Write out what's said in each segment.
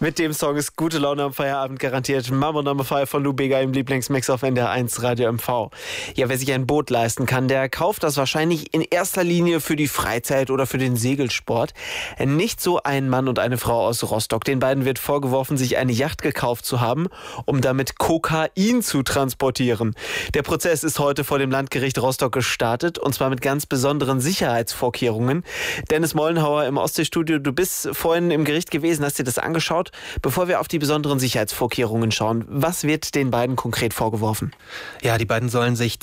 Mit dem Song ist gute Laune am Feierabend garantiert. Mama Number 5 von Lou Bega im Lieblingsmix auf NDR 1 Radio MV. Ja, wer sich ein Boot leisten kann, der kauft das wahrscheinlich in erster Linie für die Freizeit oder für den Segelsport. Nicht so ein Mann und eine Frau aus Rostock. Den beiden wird vorgeworfen, sich eine Yacht gekauft zu haben, um damit Kokain zu transportieren. Der Prozess ist heute vor dem Landgericht Rostock gestartet und zwar mit ganz besonderen Sicherheitsvorkehrungen. Dennis Mollenhauer im Ostseestudio, du bist vorhin im Gericht gewesen, hast dir das angeschaut. Bevor wir auf die besonderen Sicherheitsvorkehrungen schauen, was wird den beiden konkret vorgeworfen? Ja, die beiden sollen sich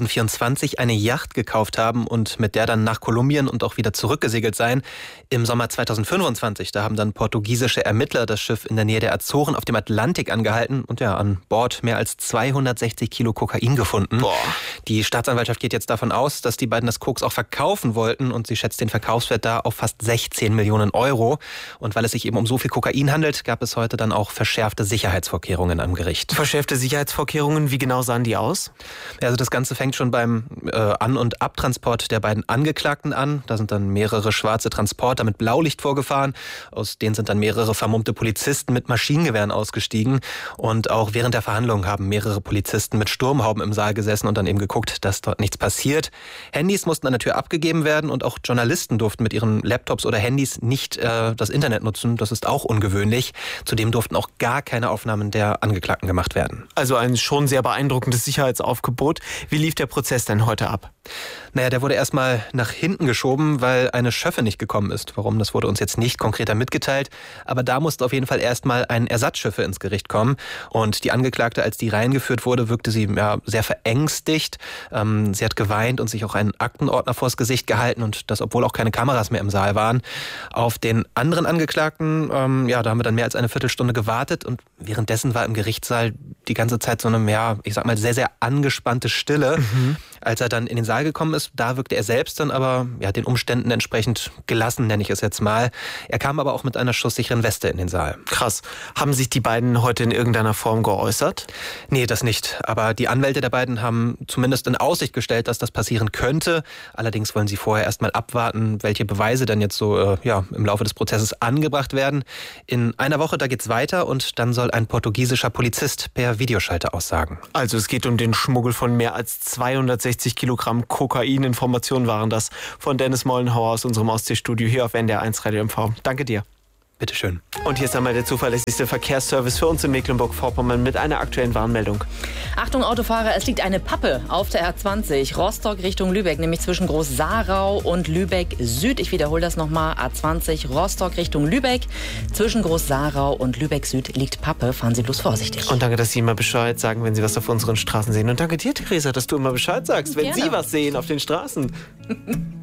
2024 eine Yacht gekauft haben und mit der dann nach Kolumbien und auch wieder zurückgesegelt sein. Im Sommer 2025, da haben dann portugiesische Ermittler das Schiff in der Nähe der Azoren auf dem Atlantik angehalten und ja, an Bord mehr als 260 Kilo Kokain gefunden. Boah. Die Staatsanwaltschaft geht jetzt davon aus, dass die beiden das Koks auch verkaufen wollten und sie schätzt den Verkaufswert da auf fast 16 Millionen Euro. Und weil es sich eben um so viel Kokain handelt, gab es heute dann auch verschärfte Sicherheitsvorkehrungen am Gericht. Verschärfte Sicherheitsvorkehrungen, wie genau sahen die aus? Also das Ganze fängt schon beim An- und Abtransport der beiden Angeklagten an. Da sind dann mehrere schwarze Transporter mit Blaulicht vorgefahren. Aus denen sind dann mehrere vermummte Polizisten mit Maschinengewehren ausgestiegen. Und auch während der Verhandlung haben mehrere Polizisten mit Sturmhauben im Saal gesessen und dann eben geguckt, dass dort nichts passiert. Handys mussten an der Tür abgegeben werden und auch Journalisten durften mit ihren Laptops oder Handys nicht das Internet nutzen. Das ist auch ungewöhnlich. Zudem durften auch gar keine Aufnahmen der Angeklagten gemacht werden. Also ein schon sehr beeindruckendes Sicherheitsaufgebot. Wie lief der Prozess denn heute ab? Naja, der wurde erstmal nach hinten geschoben, weil eine Schöffe nicht gekommen ist. Warum, das wurde uns jetzt nicht konkreter mitgeteilt. Aber da musste auf jeden Fall erstmal ein Ersatzschiffe ins Gericht kommen. Und die Angeklagte, als die reingeführt wurde, wirkte sie sehr verängstigt. Sie hat geweint und sich auch einen Aktenordner vors Gesicht gehalten. Und das, obwohl auch keine Kameras mehr im Saal waren. Auf den anderen Angeklagten, da haben wir dann mehr als eine Viertelstunde gewartet. Und währenddessen war im Gerichtssaal die ganze Zeit so eine, sehr, sehr angespannte Stille. Als er dann in den Saal gekommen ist, da wirkte er selbst dann aber den Umständen entsprechend gelassen, nenne ich es jetzt mal. Er kam aber auch mit einer schusssicheren Weste in den Saal. Krass. Haben sich die beiden heute in irgendeiner Form geäußert? Nee, das nicht. Aber die Anwälte der beiden haben zumindest in Aussicht gestellt, dass das passieren könnte. Allerdings wollen sie vorher erstmal abwarten, welche Beweise dann jetzt so im Laufe des Prozesses angebracht werden. In einer Woche, da geht's weiter und dann soll ein portugiesischer Polizist per Videoschalter aussagen. Also es geht um den Schmuggel von mehr als 260 Kilogramm Kokain. Informationen waren das von Dennis Mollenhauer aus unserem Ostseestudio hier auf NDR 1 Radio MV. Danke dir. Bitteschön. Und hier ist einmal der zuverlässigste Verkehrsservice für uns in Mecklenburg-Vorpommern mit einer aktuellen Warnmeldung. Achtung Autofahrer, es liegt eine Pappe auf der R20 Rostock Richtung Lübeck, nämlich zwischen Groß-Sarau und Lübeck Süd. Ich wiederhole das nochmal, A20 Rostock Richtung Lübeck. Zwischen Groß-Sarau und Lübeck Süd liegt Pappe, fahren Sie bloß vorsichtig. Und danke, dass Sie immer Bescheid sagen, wenn Sie was auf unseren Straßen sehen. Und danke dir, Theresa, dass du immer Bescheid sagst, wenn Gerne. Sie was sehen auf den Straßen.